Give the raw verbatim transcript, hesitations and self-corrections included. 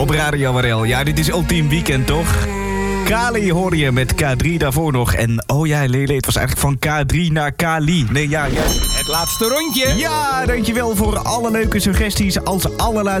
Op Radio Warel. Ja, dit is Ultiem Weekend, toch? Kali hoor je met K drie daarvoor nog. En oh ja, Lele, het was eigenlijk van K drie naar Kali. Nee, ja, ja. Het laatste rondje. Ja, dankjewel voor alle leuke suggesties. Als alle